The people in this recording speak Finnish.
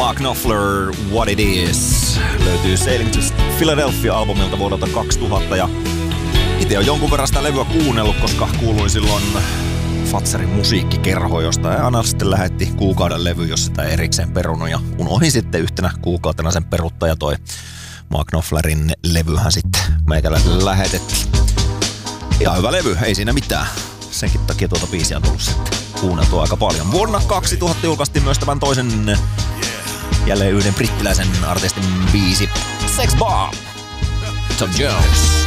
Mark Knopfler, What It Is, löytyy Sailing to Philadelphia-albumilta vuodelta 2000 ja itse on jonkun verran sitä levyä kuunnellut, koska kuuluin silloin Fatserin musiikkikerhoon, josta aina sitten lähetti kuukauden levy, jos sitä erikseen perunut ja unohdin sitten yhtenä kuukautena sen peruttaa ja toi Mark Knopflerin levyhän sitten meikäläiselle lähetettiin. Ihan hyvä levy, ei siinä mitään. Senkin takia tuota biisiä on tullut sitten kuunneltua aika paljon. Vuonna 2000 julkaistiin myös tämän toisen, jälleen yhden brittiläisen artistin biisi, Sex Bomb, Tom Jones.